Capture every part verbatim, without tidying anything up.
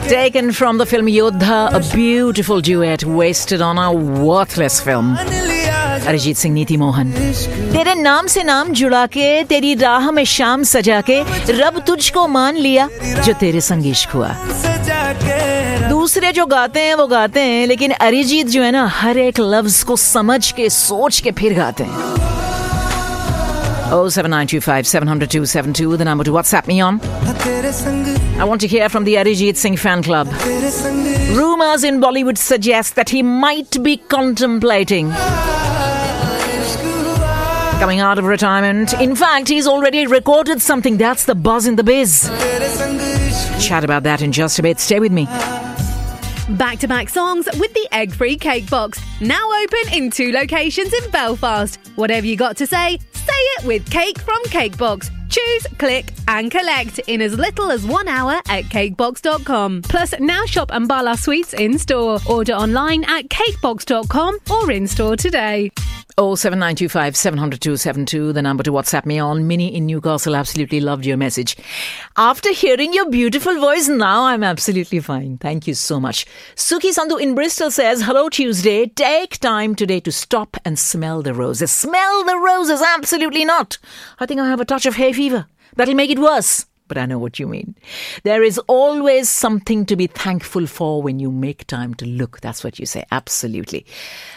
Taken from the film Yodha, a beautiful duet wasted on a worthless film. Arijit Singh, नीति मोहन. तेरे नाम से नाम जुड़ा के, तेरी राह में शाम सजा के, रब तुझको मान लिया जो तेरे संग इश्क हुआ. दूसरे जो गाते हैं वो गाते हैं, लेकिन अरिजीत जो है ना, हर एक लफ्ज को समझ के सोच के फिर गाते हैं. oh seven nine two five seven zero zero two seven two, the number to WhatsApp me on. I want to hear from the Arijit Singh fan club. Rumours in Bollywood suggest that he might be contemplating coming out of retirement. In fact, he's already recorded something. That's the buzz in the biz. Chat about that in just a bit. Stay with me. Back-to-back songs with the egg-free cake box. Now open in two locations in Belfast. Whatever you got to say, say it with Cake from Cakebox. Choose, click and collect in as little as one hour at cakebox dot com. Plus, now shop Ambala Sweets in-store. Order online at cakebox dot com or in-store today. oh seven nine two five seven zero zero two seven two, the number to WhatsApp me on. Minnie in Newcastle, absolutely loved your message. After hearing your beautiful voice, now I'm absolutely fine. Thank you so much. Suki Sandhu in Bristol says, hello Tuesday. Take time today to stop and smell the roses. Smell the roses? Absolutely not. I think I have a touch of hay fever. That'll make it worse. But I know what you mean. There is always something to be thankful for when you make time to look. That's what you say. Absolutely.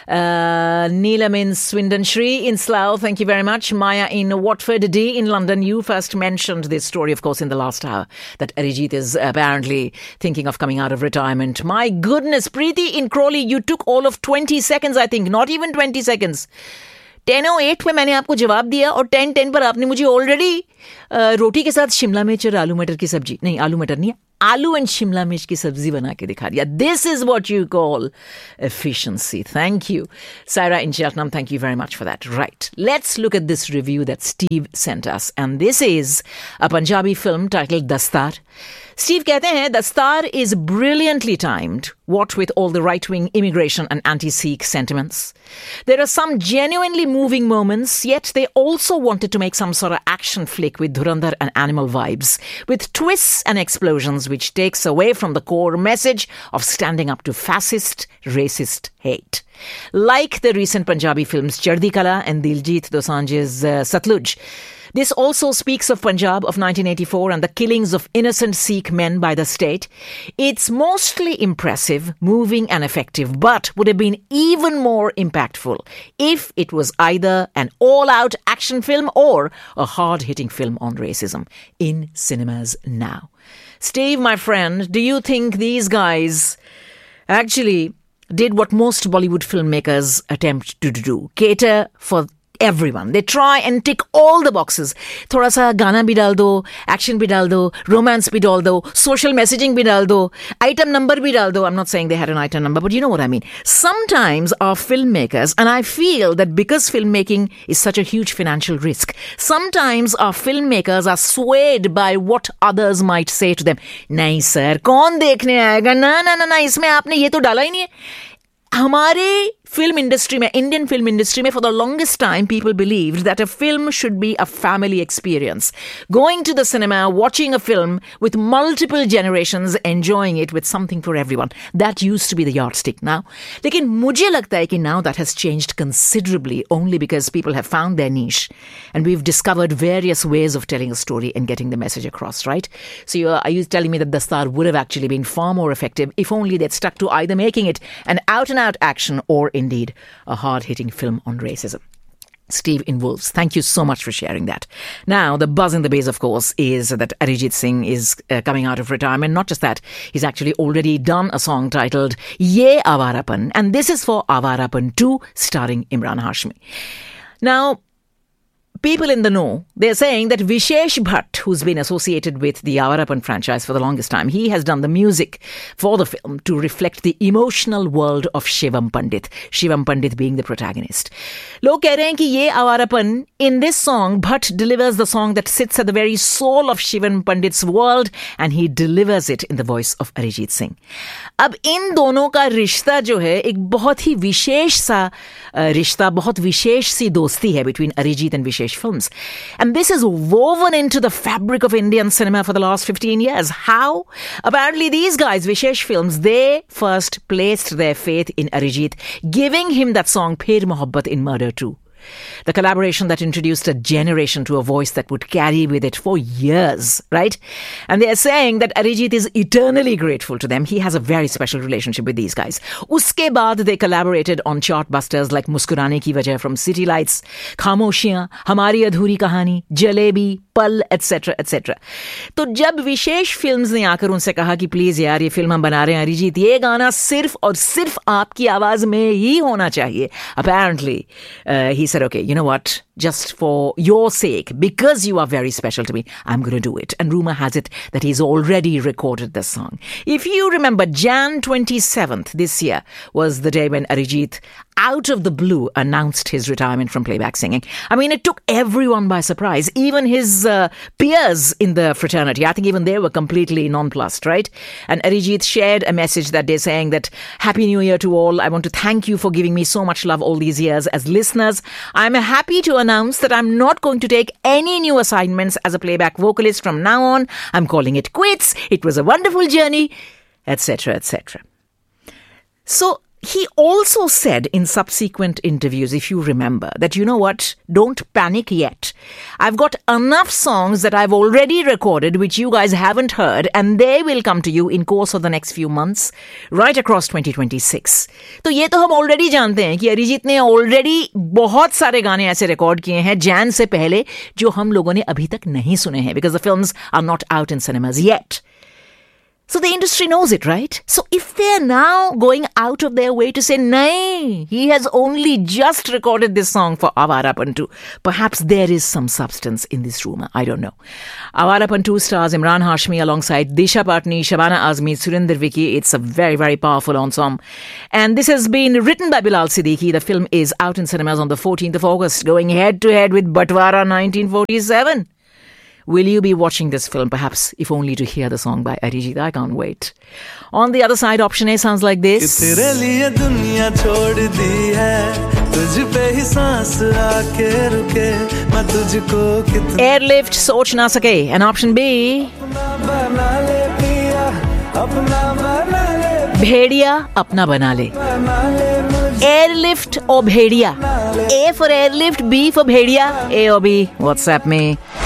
Uh, Neelam in Swindon, Shri in Slough, thank you very much. Maya in Watford, D in London. You first mentioned this story, of course, in the last hour, that Arijit is apparently thinking of coming out of retirement. My goodness, Preeti in Crawley, you took all of twenty seconds, I think. Not even twenty seconds. Ten O eight में मैंने आपको जवाब दिया और ten ten पर आपने मुझे already रोटी के साथ शिमला मिर्च और आलू मटर की सब्जी, नहीं आलू मटर नहीं, आलू एंड शिमला मिर्च की सब्जी बना के दिखा दिया. This is what you call efficiency. Thank you. Saira in Cheltenham, thank you very much for that. Right, let's look at this review that Steve sent us, and this is a Punjabi film titled Dastar. Steve कहते हैं, Dastar is brilliantly timed, what with all the right-wing immigration and anti-Sikh sentiments. There are some genuinely moving moments, yet they also wanted to make some sort of action flick with Dhurandhar and animal vibes, with twists and explosions which takes away from the core message of standing up to fascist, racist hate. Like the recent Punjabi films Chardi Kala and Diljit Dosanjh's uh, Satluj. This also speaks of Punjab of nineteen eighty-four and the killings of innocent Sikh men by the state. It's mostly impressive, moving and effective, but would have been even more impactful if it was either an all-out action film or a hard-hitting film on racism in cinemas now. Steve, my friend, do you think these guys actually did what most Bollywood filmmakers attempt to do? Cater for everyone. They try and tick all the boxes. Thoda sa gana bhi dal do, action bhi dal do, romance bhi dal do, social messaging bhi dal do, item number bhi dal do. I'm not saying they had an item number, but you know what I mean. Sometimes our filmmakers, and I feel that because filmmaking is such a huge financial risk, sometimes our filmmakers are swayed by what others might say to them. Nahi sir, kaun dekhne aayega? Na na na na, isme aapne ye to dala hi nahi hai. Hamare film industry mein, Indian film industry mein, for the longest time, people believed that a film should be a family experience. Going to the cinema, watching a film with multiple generations, enjoying it with something for everyone. That used to be the yardstick now. Lekin mujhe lagta hai ki now that has changed considerably, only because people have found their niche and we've discovered various ways of telling a story and getting the message across, right? So you are, are you telling me that Dastar would have actually been far more effective if only they'd stuck to either making it an out-and-out action or indeed a hard-hitting film on racism? Steve in Wolves, thank you so much for sharing that. Now, the buzz in the base, of course, is that Arijit Singh is uh, coming out of retirement. Not just that, he's actually already done a song titled Ye Avarapan, and this is for Avarapan two, starring Imran Hashmi. Now, people in the know, they're saying that Vishesh Bhatt, who's been associated with the Avarapan franchise for the longest time, he has done the music for the film to reflect the emotional world of Shivam Pandit. Shivam Pandit being the protagonist. Log keh rahe hain ki ye Avarapan, in this song, Bhatt delivers the song that sits at the very soul of Shivam Pandit's world, and he delivers it in the voice of Arijit Singh. अब इन दोनों का रिश्ता जो है एक बहुत ही विशेष सा रिश्ता, बहुत विशेष सी दोस्ती है between Arijit and Vishesh Vishesh Films. And this is woven into the fabric of Indian cinema for the last fifteen years. How? Apparently these guys, Vishesh Films, they first placed their faith in Arijit, giving him that song Phir Mohabbat in Murder two. The collaboration that introduced a generation to a voice that would carry with it for years, right? And they are saying that Arijit is eternally grateful to them. He has a very special relationship with these guys. Uske baad, they collaborated on chartbusters like Muskurane Ki Wajah from City Lights, Khamoshiyan, Hamari Adhuri Kahani, Jalebi, Pal, et cetera, et cetera. तो जब विशेष films ने आकर उनसे कहा कि please यार ये film हम बना रहे हैं अरिजीत, ये गाना सिर्फ और सिर्फ आपकी आवाज में ही होना चाहिए. Apparently, uh, he said, okay, you know what? Just for your sake, because you are very special to me, I'm going to do it. And rumor has it that he's already recorded the song. If you remember, January twenty-seventh this year was the day when Arijit, out of the blue, announced his retirement from playback singing. I mean, it took everyone by surprise, even his uh, peers in the fraternity. I think even they were completely nonplussed, right? And Arijit shared a message that day saying that, Happy New Year to all. I want to thank you for giving me so much love all these years as listeners. I'm happy to announce that I'm not going to take any new assignments as a playback vocalist from now on. I'm calling it quits. It was a wonderful journey, et cetera, et cetera. So he also said in subsequent interviews, if you remember, that, you know what, don't panic yet. I've got enough songs that I've already recorded which you guys haven't heard, and they will come to you in course of the next few months, right across twenty twenty-six. तो ये तो हम already जानते हैं कि अरिजीत ने already बहुत सारे गाने ऐसे रिकॉर्ड किए हैं जैन से पहले जो हम लोगों ने अभी तक नहीं सुने हैं, because the films are not out in cinemas yet. So the industry knows it, right? So if they're now going out of their way to say, nay, he has only just recorded this song for Awara Pantu, perhaps there is some substance in this rumor. I don't know. Awara Pantu stars Imran Hashmi alongside Disha Patni, Shabana Azmi, Surinder Vicky. It's a very, very powerful ensemble. And this has been written by Bilal Siddiqui. The film is out in cinemas on the fourteenth of August, going head to head with Batwara nineteen forty-seven. Will you be watching this film, perhaps, if only to hear the song by Arijit? I can't wait. On the other side, option A sounds like this. Airlift, Soch Na Sake. And option B. Bhediya, Apna Bana Le. Airlift or Bhediya? A for airlift, B for Bhediya. A or B? WhatsApp me.